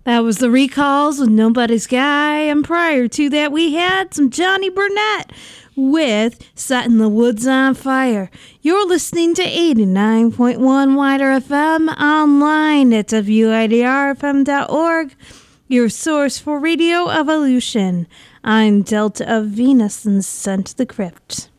That was the Recalls with Nobody's Guy, and prior to that we had some Johnny Burnett with Setting the Woods on Fire. You're listening to 89.1 Wider FM, online at WIDRFM.org, your source for Radio Evolution. I'm Delta of Venus and sent to the crypt.